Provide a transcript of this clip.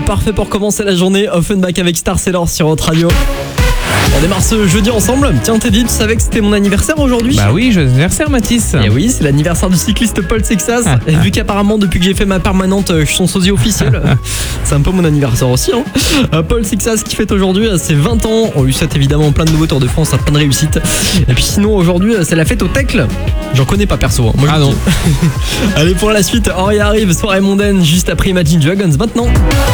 parfait pour commencer la journée. Offenbach avec Star Sailor sur Hot Radio. On démarre ce jeudi ensemble. Tiens Teddy, tu savais que c'était mon anniversaire aujourd'hui? Bah oui, joyeux anniversaire Mathis. Et oui, c'est l'anniversaire du cycliste Paul Sixas. Et vu qu'apparemment depuis que j'ai fait ma permanente, je suis son sosie officiel, c'est un peu mon anniversaire aussi. Paul Sixas qui fête aujourd'hui ses 20 ans. On lui souhaite évidemment plein de nouveaux Tours de France, plein de réussites. Et puis sinon aujourd'hui c'est la fête au Tecle. J'en connais pas perso. Moi, ah non. Allez pour la suite, Henri arrive, soirée mondaine juste après Imagine Dragons maintenant.